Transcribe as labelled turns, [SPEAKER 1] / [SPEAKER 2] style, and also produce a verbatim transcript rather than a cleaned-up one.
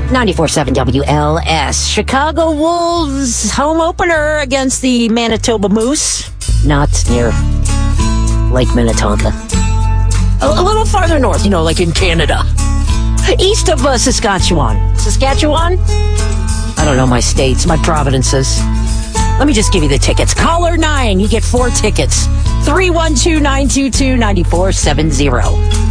[SPEAKER 1] ninety-four point seven W L S. Chicago Wolves home opener against the Manitoba Moose. Not near Lake Minnetonka. A, a little farther north, you know, like in Canada. East of uh, Saskatchewan. Saskatchewan? I don't know my states, my provinces. Let me just give you the tickets. Caller nine, you get four tickets. three one two, nine two two, nine four seven zero.